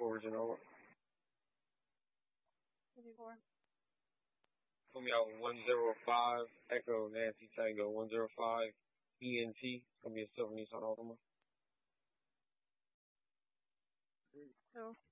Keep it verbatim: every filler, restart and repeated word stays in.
fifty-four, Genoa. fifty-four. Put me out one zero five, Echo Nancy Tango, one zero five, E N T. It's going to be a silver Nissan Altima. Two.